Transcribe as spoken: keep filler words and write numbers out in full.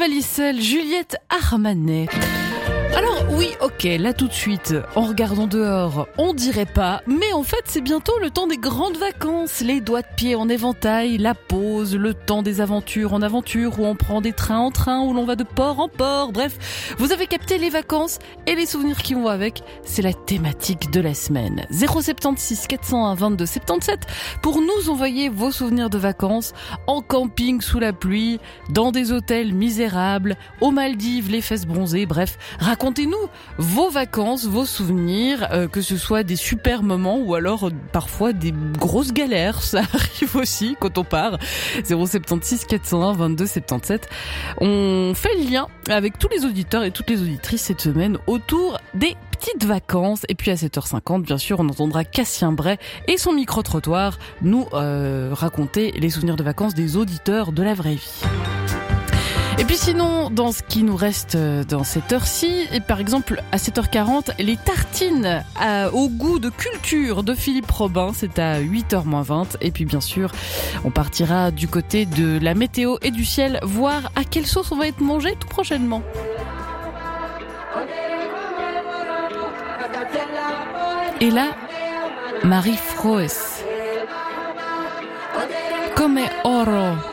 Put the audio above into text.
Valissel, Juliette Armanet. Alors oui, ok, là tout de suite, en regardant dehors, on dirait pas, mais en fait c'est bientôt le temps des grandes vacances, les doigts de pied en éventail, la pause, le temps des aventures en aventure, où on prend des trains en train, où l'on va de port en port, bref, vous avez capté les vacances et les souvenirs qui vont avec, c'est la thématique de la semaine. zéro sept six quatre zéro un vingt-deux soixante-dix-sept pour nous envoyer vos souvenirs de vacances, en camping sous la pluie, dans des hôtels misérables, aux Maldives, les fesses bronzées, bref, racontez Racontez-nous vos vacances, vos souvenirs, euh, que ce soit des super moments ou alors euh, parfois des grosses galères, ça arrive aussi quand on part. zéro sept six quatre zéro un vingt-deux soixante-dix-sept. On fait le lien avec tous les auditeurs et toutes les auditrices cette semaine autour des petites vacances. Et puis à sept heures cinquante, bien sûr, on entendra Cassien Bray et son micro-trottoir nous euh, raconter les souvenirs de vacances des auditeurs de la vraie vie. Et puis sinon, dans ce qui nous reste dans cette heure-ci, et par exemple à sept heures quarante, les tartines à, au goût de culture de Philippe Robin, c'est à huit heures moins vingt. Et puis bien sûr, on partira du côté de la météo et du ciel, voir à quelle sauce on va être mangé tout prochainement. Et là, Marie Froes, Come Oro.